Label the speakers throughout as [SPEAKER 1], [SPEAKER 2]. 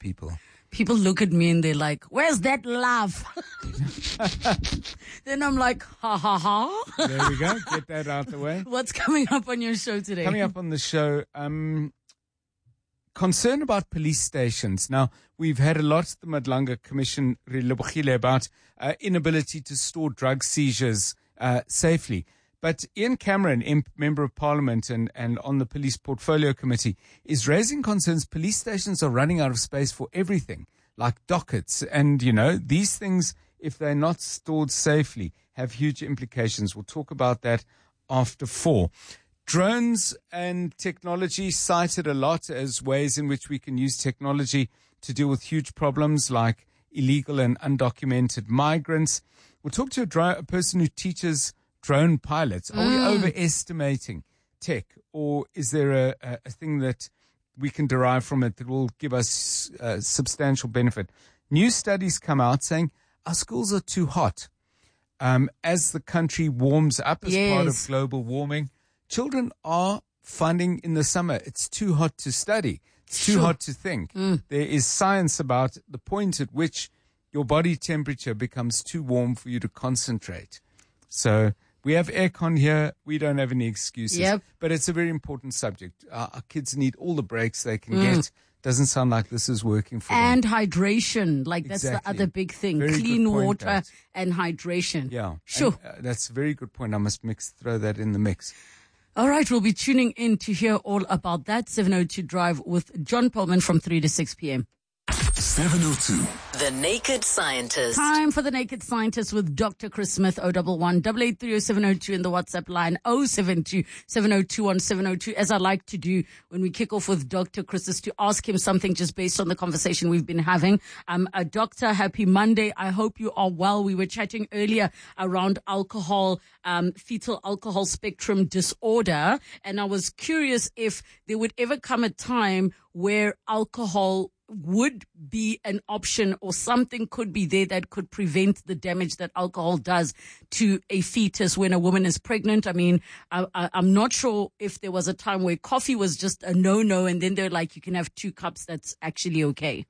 [SPEAKER 1] people?
[SPEAKER 2] People look at me and they're like, where's that love? Then I'm like, ha ha ha.
[SPEAKER 1] There we go. Get that out the way.
[SPEAKER 2] What's coming up on your show today?
[SPEAKER 1] Coming up on the show, concern about police stations. Now, we've had a lot at the Madlanga Commission about inability to store drug seizures safely. But Ian Cameron, Member of Parliament and on the Police Portfolio Committee, is raising concerns police stations are running out of space for everything, like dockets. And, these things, if they're not stored safely, have huge implications. We'll talk about that after 4. Drones and technology cited a lot as ways in which we can use technology to deal with huge problems like illegal and undocumented migrants. We'll talk to a person who teaches drone pilots. Are we overestimating tech, or is there a thing that we can derive from it that will give us substantial benefit? New studies come out saying our schools are too hot. As the country warms up as part of global warming, children are finding in the summer it's too hot to study. It's too hot to think. There is science about the point at which your body temperature becomes too warm for you to concentrate. So we have aircon here. We don't have any excuses. Yep. But it's a very important subject. Our kids need all the breaks they can get. Doesn't sound like this is working for them.
[SPEAKER 2] And hydration. That's the other big thing.
[SPEAKER 1] Very
[SPEAKER 2] clean water and hydration.
[SPEAKER 1] Yeah.
[SPEAKER 2] Sure.
[SPEAKER 1] And, that's a very good point. I must throw that in the mix.
[SPEAKER 2] All right. We'll be tuning in to hear all about that. 702 Drive with John Pullman from 3 to 6 p.m.
[SPEAKER 3] 702. The Naked Scientist.
[SPEAKER 2] Time for the Naked Scientist with Dr. Chris Smith, 011-883-0702 in the WhatsApp line, 072-7021-702. As I like to do when we kick off with Dr. Chris is to ask him something just based on the conversation we've been having. Doctor, happy Monday. I hope you are well. We were chatting earlier around alcohol, fetal alcohol spectrum disorder. And I was curious if there would ever come a time where alcohol would be an option or something could be there that could prevent the damage that alcohol does to a fetus when a woman is pregnant. I mean, I'm not sure if there was a time where coffee was just a no-no and then they're like, you can have 2 cups. That's actually okay.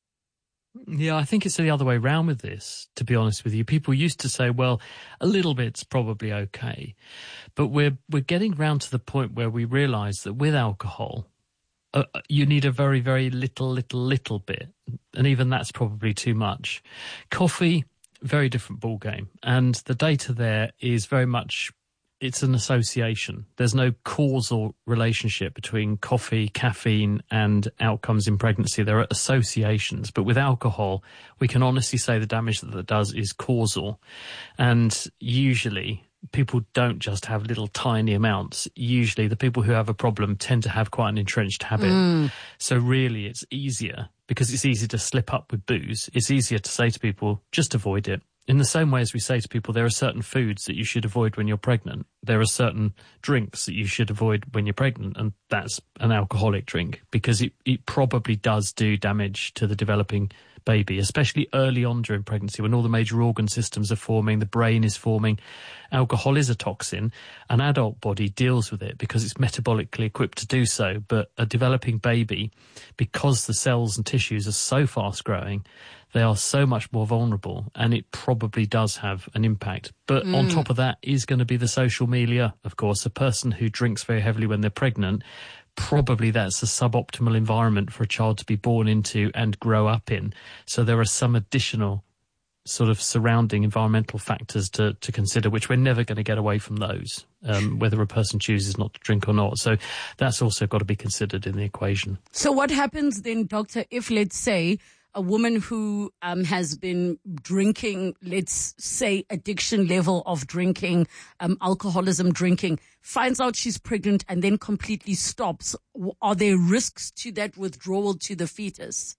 [SPEAKER 4] Yeah, I think it's the other way around with this, to be honest with you. People used to say, well, a little bit's probably okay. But we're getting round to the point where we realise that with alcohol, you need a very, very little bit. And even that's probably too much. Coffee, very different ballgame. And the data there is very much, it's an association. There's no causal relationship between coffee, caffeine, and outcomes in pregnancy. There are associations. But with alcohol, we can honestly say the damage that it does is causal. And usually people don't just have little tiny amounts. Usually the people who have a problem tend to have quite an entrenched habit. So really it's easier, because it's easy to slip up with booze. It's easier to say to people, just avoid it. In the same way as we say to people, there are certain foods that you should avoid when you're pregnant. There are certain drinks that you should avoid when you're pregnant, and that's an alcoholic drink, because it probably does do damage to the developing baby, especially early on during pregnancy when all the major organ systems are forming, the brain is forming. Alcohol is a toxin. An adult body deals with it because it's metabolically equipped to do so. But a developing baby, because the cells and tissues are so fast growing, they are so much more vulnerable, and it probably does have an impact. But on top of that is going to be the social milieu, of course. A person who drinks very heavily when they're pregnant, probably that's a suboptimal environment for a child to be born into and grow up in. So there are some additional sort of surrounding environmental factors to consider, which we're never going to get away from those, whether a person chooses not to drink or not. So that's also got to be considered in the equation.
[SPEAKER 2] So what happens then, doctor, if, let's say, a woman who has been drinking, let's say addiction level of drinking, alcoholism drinking, finds out she's pregnant and then completely stops? Are there risks to that withdrawal to the fetus?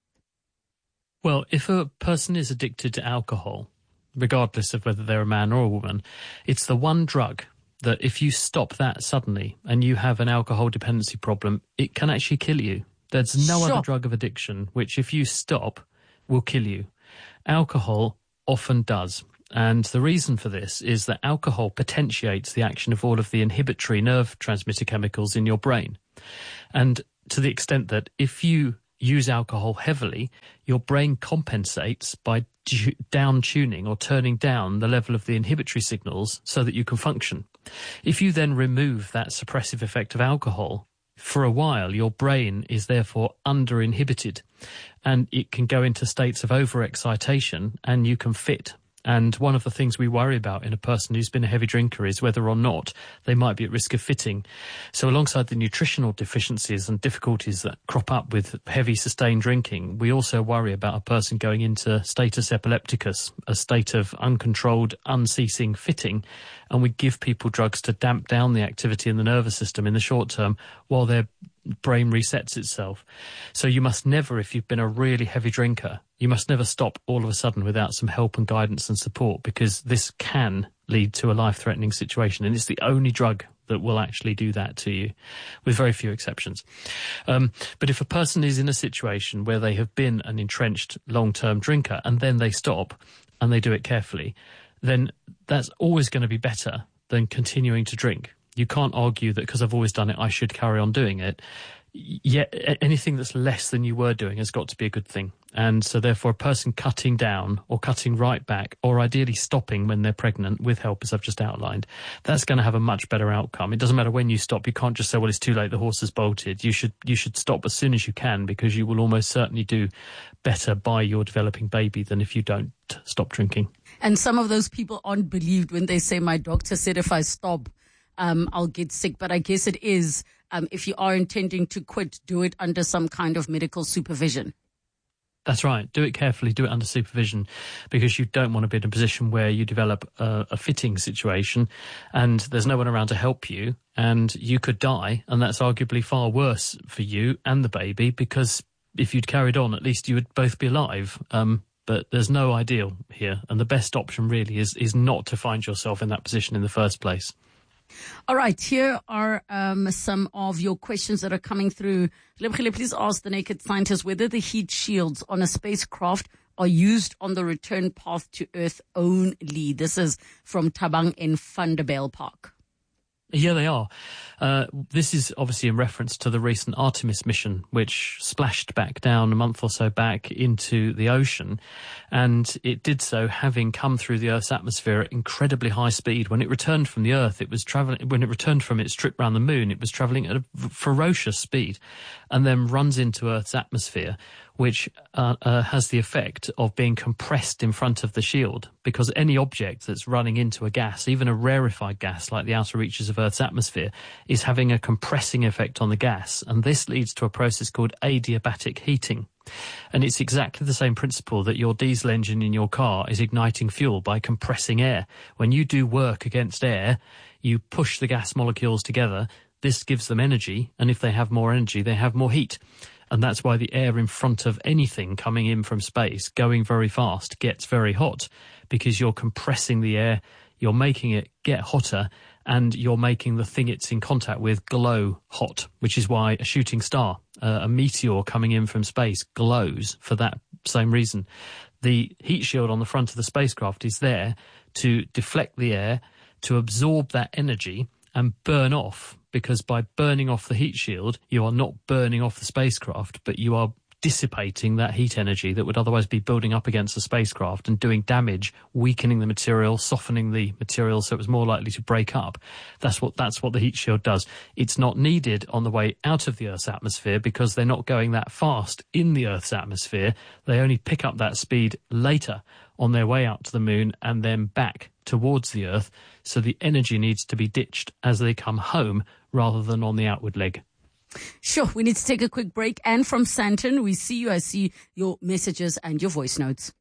[SPEAKER 4] Well, if a person is addicted to alcohol, regardless of whether they're a man or a woman, it's the one drug that if you stop that suddenly and you have an alcohol dependency problem, it can actually kill you. There's no other drug of addiction which, if you stop, will kill you. Alcohol often does. And the reason for this is that alcohol potentiates the action of all of the inhibitory nerve transmitter chemicals in your brain. And to the extent that if you use alcohol heavily, your brain compensates by down-tuning or turning down the level of the inhibitory signals so that you can function. If you then remove that suppressive effect of alcohol, for a while your brain is therefore under-inhibited and it can go into states of overexcitation and you can fit. And one of the things we worry about in a person who's been a heavy drinker is whether or not they might be at risk of fitting. So alongside the nutritional deficiencies and difficulties that crop up with heavy sustained drinking, we also worry about a person going into status epilepticus, a state of uncontrolled, unceasing fitting. And we give people drugs to damp down the activity in the nervous system in the short term while their brain resets itself. So you must never, if you've been a really heavy drinker, you must never stop all of a sudden without some help and guidance and support, because this can lead to a life-threatening situation. And it's the only drug that will actually do that to you, with very few exceptions. But if a person is in a situation where they have been an entrenched long-term drinker and then they stop and they do it carefully, then that's always going to be better than continuing to drink. You can't argue that because I've always done it, I should carry on doing it. Yet anything that's less than you were doing has got to be a good thing. And so therefore a person cutting down or cutting right back, or ideally stopping when they're pregnant with help, as I've just outlined, that's going to have a much better outcome. It doesn't matter when you stop. You can't just say, well, it's too late, the horse has bolted. You should stop as soon as you can, because you will almost certainly do better by your developing baby than if you don't stop drinking.
[SPEAKER 2] And some of those people aren't believed when they say, my doctor said if I stop, I'll get sick. But I guess it is, if you are intending to quit, do it under some kind of medical supervision.
[SPEAKER 4] That's right. Do it carefully, do it under supervision, because you don't want to be in a position where you develop a fitting situation and there's no one around to help you and you could die. And that's arguably far worse for you and the baby, because if you'd carried on, at least you would both be alive. But there's no ideal here. And the best option really is not to find yourself in that position in the first place.
[SPEAKER 2] All right, here are some of your questions that are coming through. Lebogile, please ask the Naked Scientist whether the heat shields on a spacecraft are used on the return path to Earth only. This is from Tabang in Vanderbijlpark.
[SPEAKER 4] Yeah, they are. This is obviously in reference to the recent Artemis mission, which splashed back down a month or so back into the ocean. And it did so having come through the Earth's atmosphere at incredibly high speed. When it returned from the Earth, when it returned from its trip around the moon, it was traveling at a ferocious speed and then runs into Earth's atmosphere, which has the effect of being compressed in front of the shield, because any object that's running into a gas, even a rarefied gas like the outer reaches of Earth's atmosphere, is having a compressing effect on the gas. And this leads to a process called adiabatic heating. And it's exactly the same principle that your diesel engine in your car is igniting fuel by compressing air. When you do work against air, you push the gas molecules together. This gives them energy, and if they have more energy, they have more heat. And that's why the air in front of anything coming in from space, going very fast, gets very hot, because you're compressing the air, you're making it get hotter, and you're making the thing it's in contact with glow hot, which is why a shooting star, a meteor coming in from space, glows for that same reason. The heat shield on the front of the spacecraft is there to deflect the air, to absorb that energy and burn off, because by burning off the heat shield, you are not burning off the spacecraft, but you are dissipating that heat energy that would otherwise be building up against the spacecraft and doing damage, weakening the material, softening the material so it was more likely to break up. That's what the heat shield does. It's not needed on the way out of the Earth's atmosphere, because they're not going that fast in the Earth's atmosphere. They only pick up that speed later on their way out to the moon and then back towards the Earth. So the energy needs to be ditched as they come home rather than on the outward leg.
[SPEAKER 2] Sure, we need to take a quick break. And from Santon, we see you. I see your messages and your voice notes.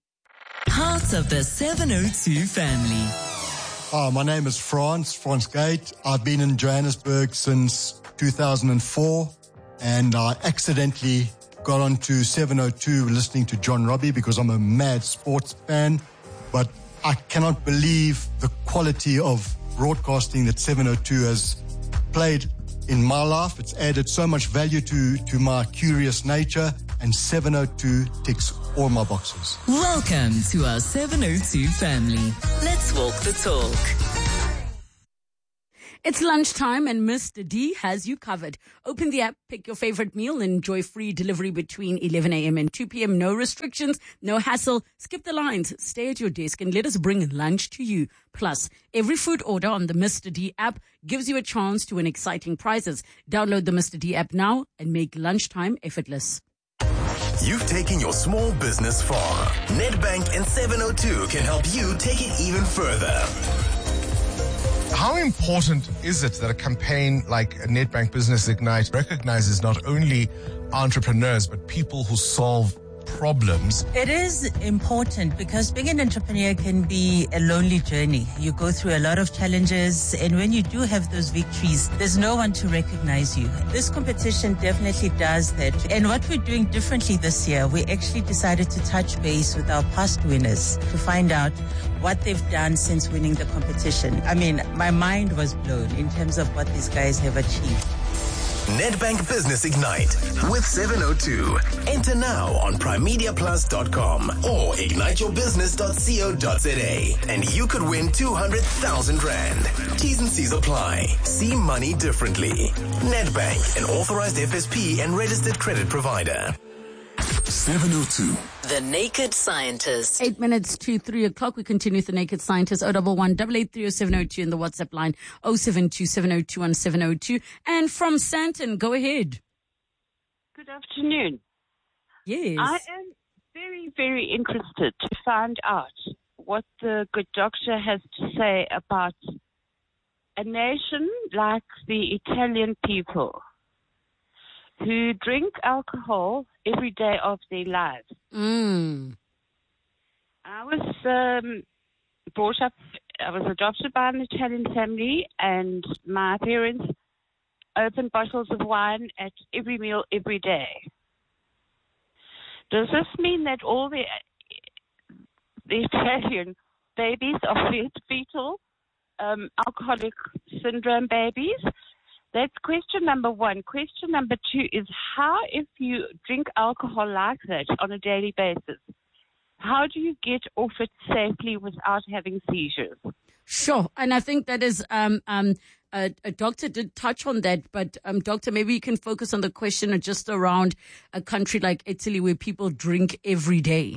[SPEAKER 3] Part of the 702 family.
[SPEAKER 5] My name is Frans Gate. I've been in Johannesburg since 2004, and I accidentally got onto 702 listening to John Robbie because I'm a mad sports fan. But I cannot believe the quality of broadcasting that 702 has played in my life. It's added so much value to my curious nature, and 702 ticks all my boxes.
[SPEAKER 3] Welcome to our 702 family. Let's walk the talk.
[SPEAKER 2] It's lunchtime and Mr. D has you covered. Open the app, pick your favorite meal, and enjoy free delivery between 11 a.m. and 2 p.m. No restrictions, no hassle. Skip the lines, stay at your desk and let us bring lunch to you. Plus, every food order on the Mr. D app gives you a chance to win exciting prizes. Download the Mr. D app now and make lunchtime effortless.
[SPEAKER 6] You've taken your small business far. Nedbank and 702 can help you take it even further.
[SPEAKER 7] How important is it that a campaign like Nedbank Business Ignite recognizes not only entrepreneurs, but people who solve problems?
[SPEAKER 8] It is important because being an entrepreneur can be a lonely journey. You go through a lot of challenges, and when you do have those victories, there's no one to recognize you. This competition definitely does that. And what we're doing differently this year, we actually decided to touch base with our past winners to find out what they've done since winning the competition. I mean, my mind was blown in terms of what these guys have achieved.
[SPEAKER 6] Nedbank Business Ignite with 702. Enter now on primemediaplus.com or igniteyourbusiness.co.za and you could win 200,000 Rand. T's and C's apply. See money differently. Nedbank, an authorized FSP and registered credit provider.
[SPEAKER 3] 702. The Naked Scientist.
[SPEAKER 2] 8 minutes to 3 o'clock. We continue with the Naked Scientist. 011-883-0702 in the WhatsApp line 072-702-1702. And from Sandton, go ahead.
[SPEAKER 9] Good afternoon.
[SPEAKER 2] Yes.
[SPEAKER 9] I am very, very interested to find out what the good doctor has to say about a nation like the Italian people who drink alcohol every day of their lives. I was adopted by an Italian family, and my parents opened bottles of wine at every meal every day. Does this mean that all the Italian babies are fetal alcoholic syndrome babies? That's question number one. Question number two is how, if you drink alcohol like that on a daily basis, how do you get off it safely without having seizures?
[SPEAKER 2] Sure. And I think that is, a doctor did touch on that, but doctor, maybe you can focus on the question just around a country like Italy where people drink every day.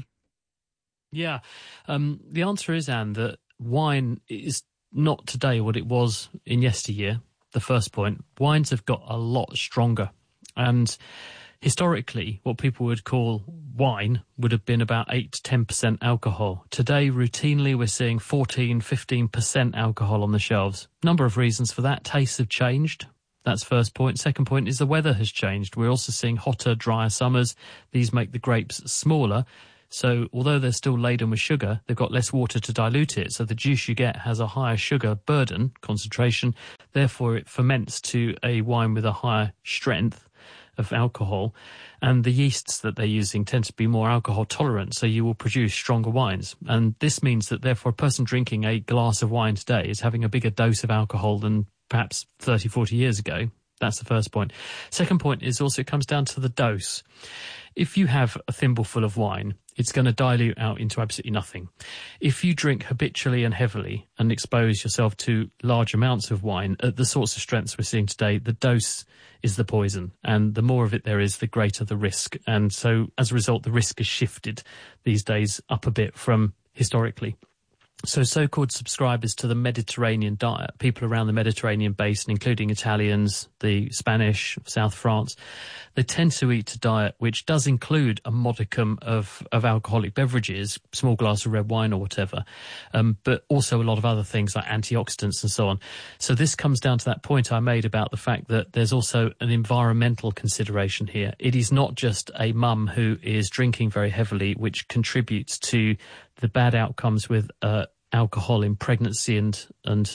[SPEAKER 4] Yeah. The answer is, Anne, that wine is not today what it was in yesteryear. The first point, wines have got a lot stronger. And historically, what people would call wine would have been about 8 to 10% alcohol. Today, routinely, we're seeing 14, 15% alcohol on the shelves. Number of reasons for that. Tastes have changed. That's first point. Second point is the weather has changed. We're also seeing hotter, drier summers. These make the grapes smaller. So although they're still laden with sugar, they've got less water to dilute it. So the juice you get has a higher sugar burden, concentration. Therefore, it ferments to a wine with a higher strength of alcohol. And the yeasts that they're using tend to be more alcohol tolerant. So you will produce stronger wines. And this means that therefore a person drinking a glass of wine today is having a bigger dose of alcohol than perhaps 30, 40 years ago. That's the first point. Second point is also it comes down to the dose. If you have a thimbleful of wine, it's going to dilute out into absolutely nothing. If you drink habitually and heavily and expose yourself to large amounts of wine at the sorts of strengths we're seeing today, the dose is the poison. And the more of it there is, the greater the risk. And so as a result, the risk has shifted these days up a bit from historically. So-called subscribers to the Mediterranean diet, people around the Mediterranean basin, including Italians, the Spanish, South France, they tend to eat a diet which does include a modicum of alcoholic beverages, small glass of red wine or whatever, but also a lot of other things like antioxidants and so on. So this comes down to that point I made about the fact that there's also an environmental consideration here. It is not just a mum who is drinking very heavily which contributes to the bad outcomes with alcohol in pregnancy and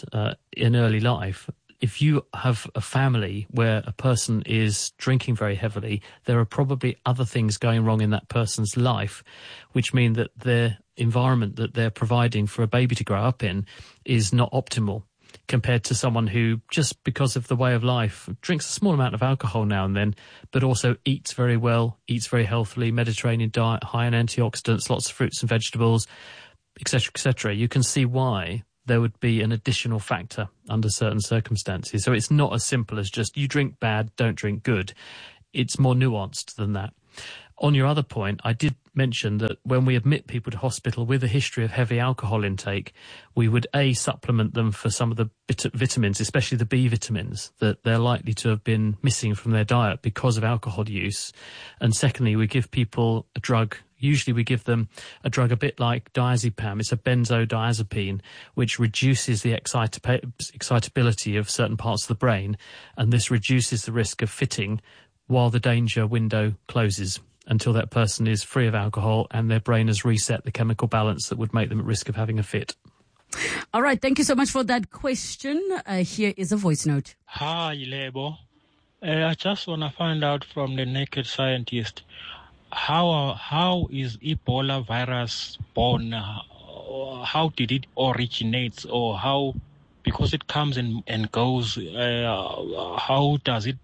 [SPEAKER 4] in early life. If you have a family where a person is drinking very heavily, there are probably other things going wrong in that person's life, which mean that their environment that they're providing for a baby to grow up in is not optimal compared to someone who, just because of the way of life, drinks a small amount of alcohol now and then, but also eats very well, eats very healthily, Mediterranean diet, high in antioxidants, lots of fruits and vegetables, etc., etc. You can see why there would be an additional factor under certain circumstances. So it's not as simple as just you drink bad, don't drink good. It's more nuanced than that. On your other point, I did mention that when we admit people to hospital with a history of heavy alcohol intake, we would supplement them for some of the vitamins, especially the B vitamins, that they're likely to have been missing from their diet because of alcohol use. And secondly, we give people a drug. Usually we give them a drug a bit like diazepam. It's a benzodiazepine, which reduces the excitability of certain parts of the brain, and this reduces the risk of fitting while the danger window closes, until that person is free of alcohol and their brain has reset the chemical balance that would make them at risk of having a fit.
[SPEAKER 2] All right, thank you so much for that question. Here is a voice note.
[SPEAKER 10] Hi, Lebo. I just want to find out from the naked scientist, how is Ebola virus born? How did it originate? Or how, because it comes and goes, how does it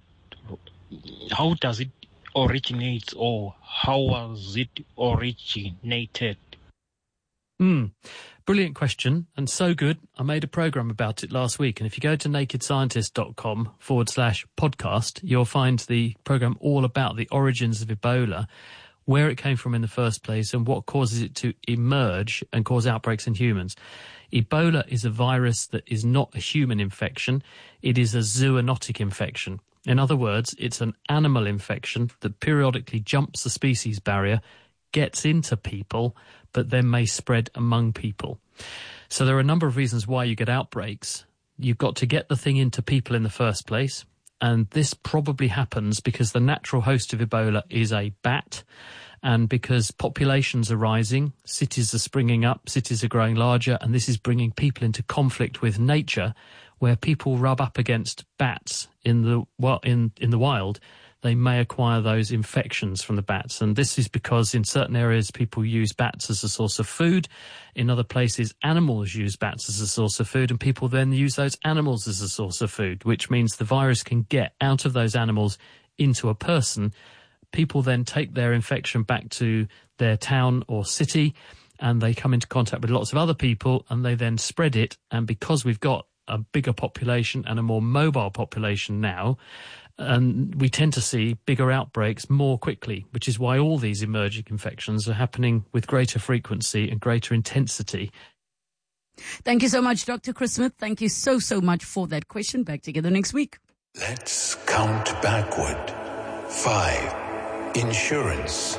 [SPEAKER 10] originate, or how was it originated?
[SPEAKER 4] Brilliant question, and so good. I made a program about it last week, and if you go to nakedscientist.com/podcast, you'll find the program all about the origins of Ebola, where it came from in the first place, and what causes it to emerge and cause outbreaks in humans. Ebola is a virus that is not a human infection. It is a zoonotic infection. In other words, it's an animal infection that periodically jumps the species barrier, gets into people, but then may spread among people. So there are a number of reasons why you get outbreaks. You've got to get the thing into people in the first place, and this probably happens because the natural host of Ebola is a bat, and because populations are rising, cities are springing up, cities are growing larger, and this is bringing people into conflict with nature, where people rub up against bats in the wild, they may acquire those infections from the bats. And this is because in certain areas people use bats as a source of food. In other places, animals use bats as a source of food, and people then use those animals as a source of food, which means the virus can get out of those animals into a person. People then take their infection back to their town or city, and they come into contact with lots of other people, and they then spread it. And because we've got a bigger population and a more mobile population now, and we tend to see bigger outbreaks more quickly, which is why all these emerging infections are happening with greater frequency and greater intensity.
[SPEAKER 2] Thank you so much, Dr. Chris Smith. Thank you so much for that question. Back together next week.
[SPEAKER 6] Let's count backward. 5, insurance.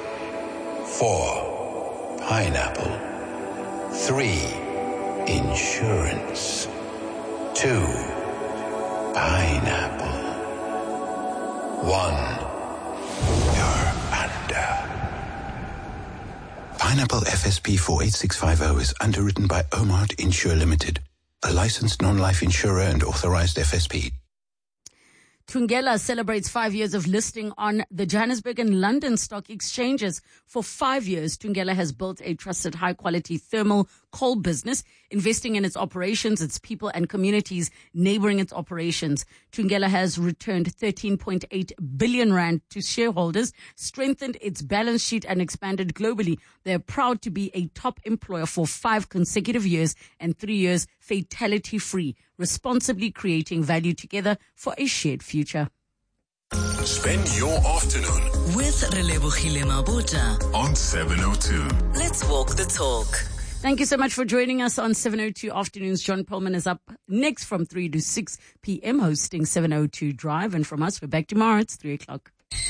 [SPEAKER 6] 4, pineapple. 3, insurance. 2, pineapple. 1, you're under. Pineapple FSP 48650 is underwritten by Omart Insure Limited, a licensed non-life insurer and authorized FSP.
[SPEAKER 2] Thungela celebrates 5 years of listing on the Johannesburg and London stock exchanges. For 5 years, Thungela has built a trusted high-quality thermal coal business, investing in its operations, its people and communities neighboring its operations. Thungela has returned 13.8 billion rand to shareholders, strengthened its balance sheet and expanded globally. They're proud to be a top employer for 5 consecutive years and 3 years fatality-free, responsibly creating value together for a shared future.
[SPEAKER 6] Spend your afternoon
[SPEAKER 3] with Relebogile Mabota
[SPEAKER 6] on 702.
[SPEAKER 3] Let's walk the talk.
[SPEAKER 2] Thank you so much for joining us on 702 Afternoons. John Pullman is up next from 3 to 6 p.m. hosting 702 Drive. And from us, we're back tomorrow. It's 3 o'clock.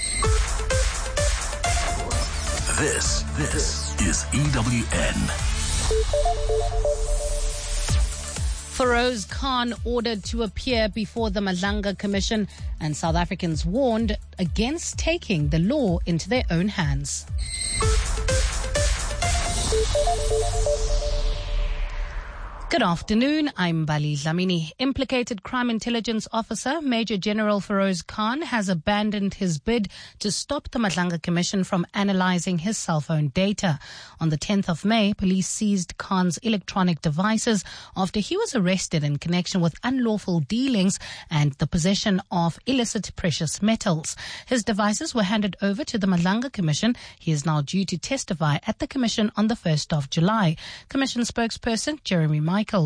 [SPEAKER 6] This is EWN.
[SPEAKER 11] Feroz Khan ordered to appear before the Madlanga Commission, and South Africans warned against taking the law into their own hands. Good afternoon, I'm Bali Dlamini. Implicated Crime Intelligence Officer Major General Feroz Khan has abandoned his bid to stop the Madlanga Commission from analyzing his cell phone data. On the 10th of May, police seized Khan's electronic devices after he was arrested in connection with unlawful dealings and the possession of illicit precious metals. His devices were handed over to the Madlanga Commission. He is now due to testify at the Commission on the 1st of July. Commission spokesperson Jeremy Michaels.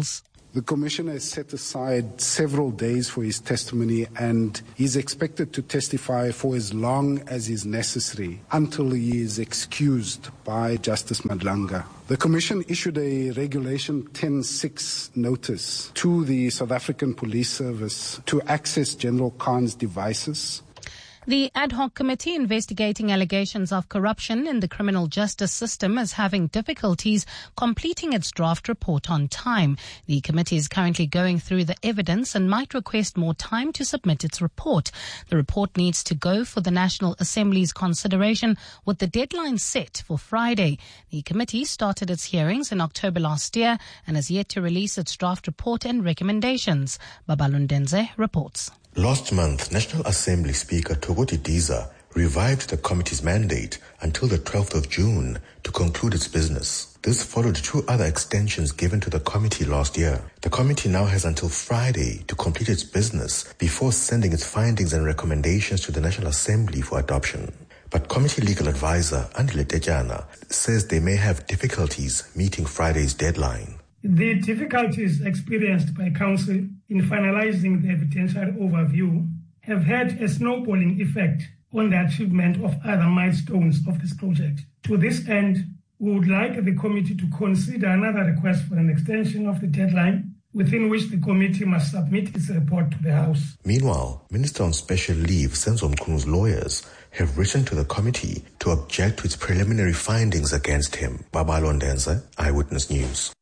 [SPEAKER 12] The Commissioner has set aside several days for his testimony, and he's expected to testify for as long as is necessary until he is excused by Justice Madlanga. The Commission issued a Regulation 10.6 notice to the South African Police Service to access General Khan's devices.
[SPEAKER 11] The ad hoc committee investigating allegations of corruption in the criminal justice system is having difficulties completing its draft report on time. The committee is currently going through the evidence and might request more time to submit its report. The report needs to go for the National Assembly's consideration with the deadline set for Friday. The committee started its hearings in October last year and has yet to release its draft report and recommendations. Babalundenze reports.
[SPEAKER 13] Last month, National Assembly Speaker Thoboti Diza revived the committee's mandate until the 12th of June to conclude its business. This followed 2 other extensions given to the committee last year. The committee now has until Friday to complete its business before sending its findings and recommendations to the National Assembly for adoption. But committee legal advisor Andile Tejana says they may have difficulties meeting Friday's deadline.
[SPEAKER 14] The difficulties experienced by Council in finalizing the evidentiary overview have had a snowballing effect on the achievement of other milestones of this project. To this end, we would like the committee to consider another request for an extension of the deadline within which the committee must submit its report to the House.
[SPEAKER 13] Meanwhile, Minister on Special Leave Senzo Mkhunu's lawyers have written to the committee to object to its preliminary findings against him. Babalondenza, Eyewitness News.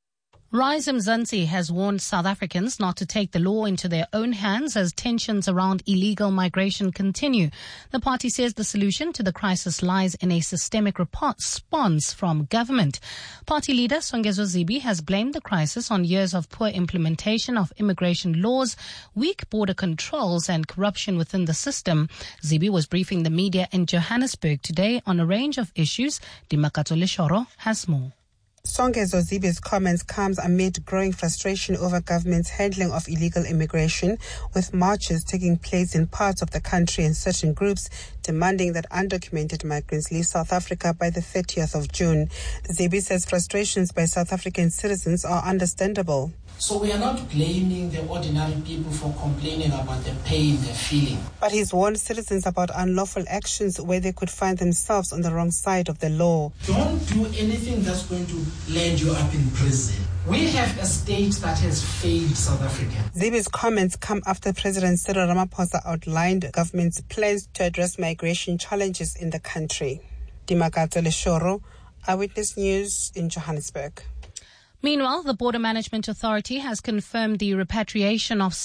[SPEAKER 11] Rise Mzansi has warned South Africans not to take the law into their own hands as tensions around illegal migration continue. The party says the solution to the crisis lies in a systemic response from government. Party leader Songezo Zibi has blamed the crisis on years of poor implementation of immigration laws, weak border controls and corruption within the system. Zibi was briefing the media in Johannesburg today on a range of issues. Dimakato Leshoro has more.
[SPEAKER 15] Songezo Zibi's comments comes amid growing frustration over government's handling of illegal immigration, with marches taking place in parts of the country and certain groups demanding that undocumented migrants leave South Africa by the 30th of June. Zibi says frustrations by South African citizens are understandable.
[SPEAKER 16] So we are not blaming the ordinary people for complaining about the pain they're feeling.
[SPEAKER 15] But he's warned citizens about unlawful actions where they could find themselves on the wrong side of the law.
[SPEAKER 16] Don't do anything that's going to land you up in prison. We have a state that has failed South Africa.
[SPEAKER 15] Zibi's comments come after President Cyril Ramaphosa outlined the government's plans to address migration challenges in the country. Dimakato Leshoro, Eyewitness News in Johannesburg.
[SPEAKER 11] Meanwhile, the Border Management Authority has confirmed the repatriation of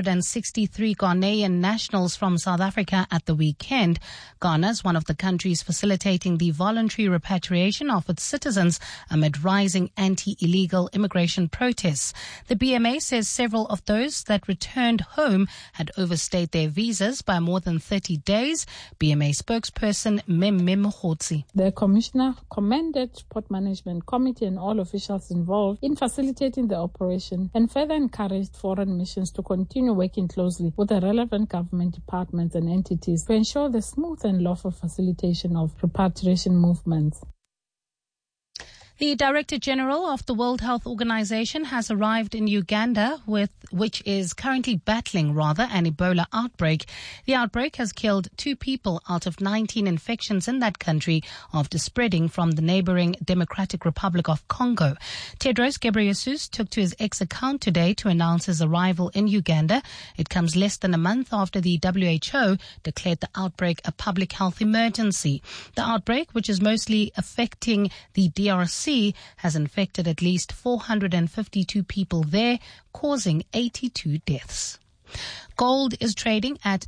[SPEAKER 11] 663 Ghanaian nationals from South Africa at the weekend. Ghana is one of the countries facilitating the voluntary repatriation of its citizens amid rising anti-illegal immigration protests. The BMA says several of those that returned home had overstayed their visas by more than 30 days. BMA spokesperson Mem Hotsi.
[SPEAKER 17] The Commissioner commended Port Management Committee and all officials involved in facilitating the operation and further encouraged foreign missions to continue working closely with the relevant government departments and entities to ensure the smooth and lawful facilitation of repatriation movements.
[SPEAKER 11] The Director General of the World Health Organization has arrived in Uganda, which is currently battling an Ebola outbreak. The outbreak has killed 2 people out of 19 infections in that country after spreading from the neighboring Democratic Republic of Congo. Tedros Ghebreyesus took to his X account today to announce his arrival in Uganda. It comes less than a month after the WHO declared the outbreak a public health emergency. The outbreak, which is mostly affecting the DRC, has infected at least 452 people there, causing 82 deaths. Gold is trading at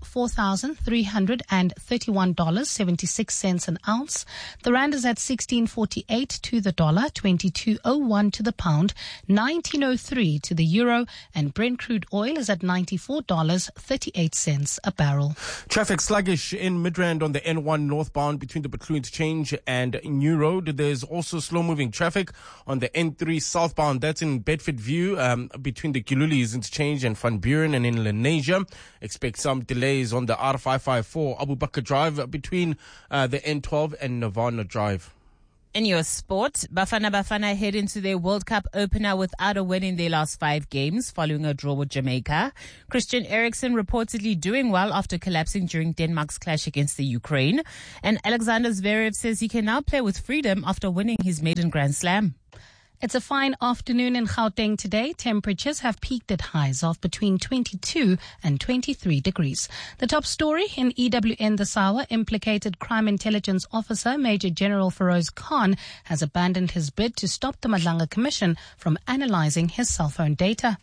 [SPEAKER 11] $4,331.76 an ounce. The rand is at 16.48 to the dollar, 22.01 to the pound, 19.03 to the euro, and Brent crude oil is at $94.38 a barrel.
[SPEAKER 18] Traffic sluggish in Midrand on the N1 northbound between the Bethlehem Interchange and New Road. There's also slow-moving traffic on the N3 southbound. That's in Bedford View between the Gilulis Interchange and Van Buren and in Lenasia. Expect some delays on the R554 Abu Bakr Drive between the N12 and Nirvana Drive.
[SPEAKER 19] In your sport, Bafana head into their World Cup opener without a win in their last 5 games following a draw with Jamaica. Christian Eriksen reportedly doing well after collapsing during Denmark's clash against the Ukraine. And Alexander Zverev says he can now play with freedom after winning his maiden Grand Slam.
[SPEAKER 11] It's a fine afternoon in Gauteng today. Temperatures have peaked at highs of between 22 and 23 degrees. The top story in EWN this hour, implicated Crime Intelligence Officer Major General Feroz Khan has abandoned his bid to stop the Madlanga Commission from analyzing his cell phone data.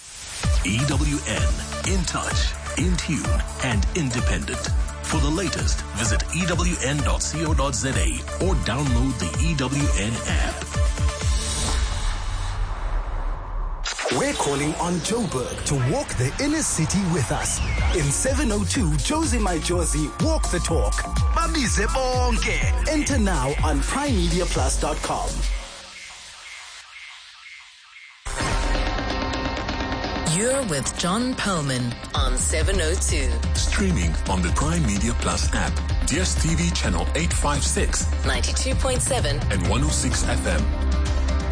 [SPEAKER 20] EWN, in touch, in tune and independent. For the latest, visit ewn.co.za or download the EWN app.
[SPEAKER 6] We're calling on Joburg to walk the inner city with us. In 702 Josie My Josie, walk the talk. Babize bonke. Enter now on primemediaplus.com.
[SPEAKER 3] You're with John Perlman on 702.
[SPEAKER 20] Streaming on the Prime Media Plus app, DSTV channel 856,
[SPEAKER 3] 92.7
[SPEAKER 20] and 106 FM.